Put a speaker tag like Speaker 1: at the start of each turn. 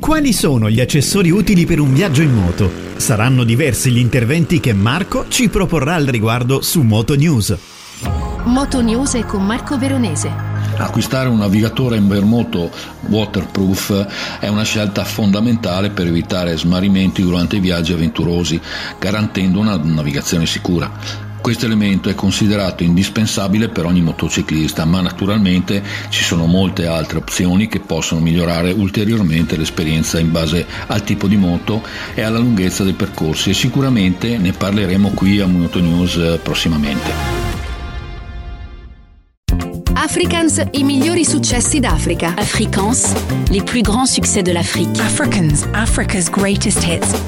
Speaker 1: Quali sono gli accessori utili per un viaggio in moto? Saranno diversi gli interventi che Marco ci proporrà al riguardo su Moto News.
Speaker 2: Moto News è con Marco Veronese.
Speaker 3: Acquistare un navigatore Invermoto waterproof è una scelta fondamentale per evitare smarrimenti durante i viaggi avventurosi, garantendo una navigazione sicura. Questo elemento è considerato indispensabile per ogni motociclista, ma naturalmente ci sono molte altre opzioni che possono migliorare ulteriormente l'esperienza in base al tipo di moto e alla lunghezza dei percorsi, e sicuramente ne parleremo qui a Moto News prossimamente.
Speaker 2: Africans, i migliori successi d'Africa.
Speaker 4: Afrikaans, les plus grands succès de l'Afrique.
Speaker 5: Africans, Africa's greatest hits.